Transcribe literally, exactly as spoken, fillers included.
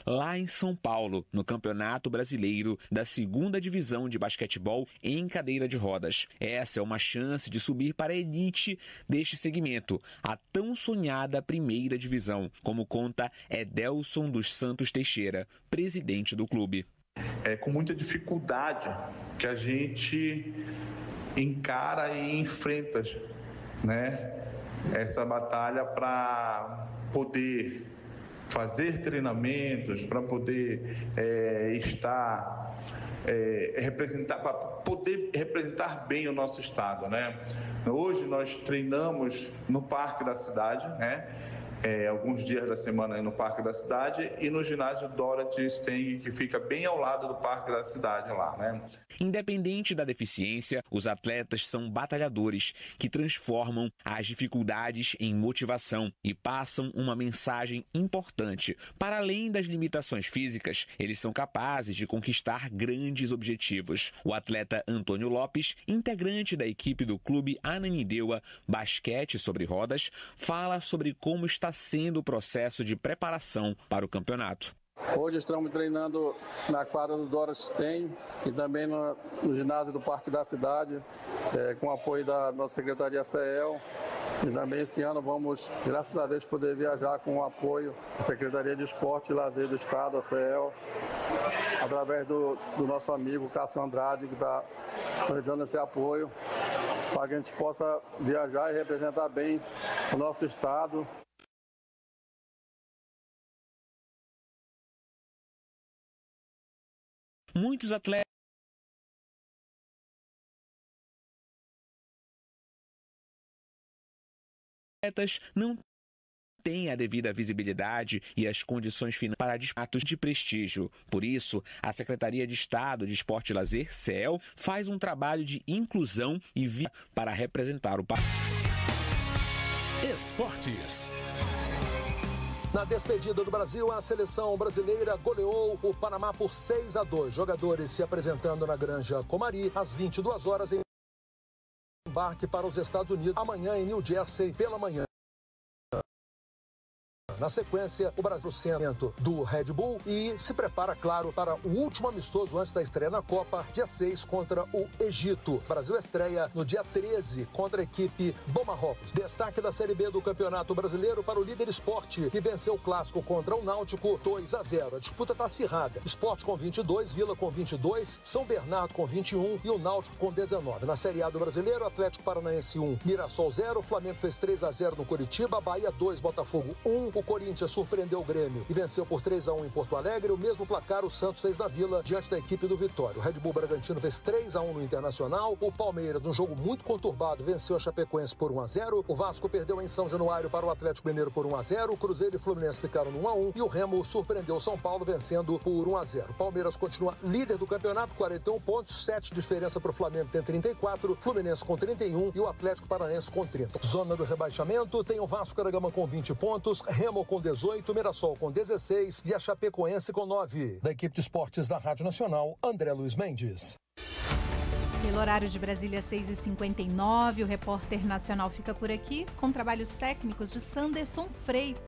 lá em São Paulo, no Campeonato Brasileiro da Segunda Divisão de Basquetebol em cadeira de rodas. Essa é uma chance de subir para a elite deste segmento, a tão sonhada Primeira Divisão, como conta Edelson dos Santos Teixeira, presidente do clube. É com muita dificuldade que a gente encara e enfrenta, né, essa batalha para poder fazer treinamentos, para poder é, estar, é, representar, para poder representar bem o nosso estado, né? Hoje nós treinamos no Parque da Cidade, né? É, alguns dias da semana aí no Parque da Cidade e no ginásio Dorothy Steng, que fica bem ao lado do Parque da Cidade lá, né? Independente da deficiência, os atletas são batalhadores que transformam as dificuldades em motivação e passam uma mensagem importante. Para além das limitações físicas, eles são capazes de conquistar grandes objetivos. O atleta Antônio Lopes, integrante da equipe do clube Ananindeua Basquete sobre Rodas, fala sobre como está sendo o processo de preparação para o campeonato. Hoje estamos treinando na quadra do Dorothy Steng e também no, no ginásio do Parque da Cidade, é, com apoio da nossa Secretaria C E L. E também esse ano vamos, graças a Deus, poder viajar com o apoio da Secretaria de Esporte e Lazer do Estado, a C E L, através do, do nosso amigo Cássio Andrade, que está nos dando esse apoio, para que a gente possa viajar e representar bem o nosso estado. Muitos atletas não têm a devida visibilidade e as condições financeiras para disputas de prestígio. Por isso, a Secretaria de Estado de Esporte e Lazer, C E L, faz um trabalho de inclusão e via para representar o país. Esportes. Na despedida do Brasil, a seleção brasileira goleou o Panamá por seis a dois. Jogadores se apresentando na Granja Comari às vinte e duas horas em embarque para os Estados Unidos amanhã em New Jersey pela manhã. Na sequência, o Brasil centro do Red Bull e se prepara, claro, para o último amistoso antes da estreia na Copa, dia seis, contra o Egito. O Brasil estreia no dia treze contra a equipe do Marrocos. Destaque da Série B do Campeonato Brasileiro para o Líder Sport, que venceu o clássico contra o Náutico dois a zero. A disputa está acirrada. Sport com vinte e dois, Vila com vinte e dois, São Bernardo com vinte e um e o Náutico com dezenove. Na Série A do Brasileiro, Atlético Paranaense um, Mirassol zero, Flamengo fez três a zero no Curitiba, Bahia dois, Botafogo um, o Corinthians surpreendeu o Grêmio e venceu por três a um em Porto Alegre. O mesmo placar o Santos fez na Vila diante da equipe do Vitória. O Red Bull Bragantino fez três a um no Internacional. O Palmeiras, num jogo muito conturbado, venceu a Chapecoense por um a zero. O Vasco perdeu em São Januário para o Atlético Mineiro por um a zero. O Cruzeiro e Fluminense ficaram no um a um e o Remo surpreendeu o São Paulo vencendo por um a zero. O Palmeiras continua líder do campeonato, quarenta e um pontos, sete diferença para o Flamengo, tem trinta e quatro, Fluminense com trinta e um e o Atlético Paranaense com trinta. Zona do rebaixamento tem o Vasco da Gama com vinte pontos, Remo com dezoito, Mirassol com dezesseis e a Chapecoense com nove. Da equipe de esportes da Rádio Nacional, André Luiz Mendes. Pelo horário de Brasília, seis e cinquenta e nove, o repórter nacional fica por aqui com trabalhos técnicos de Sanderson Freitas.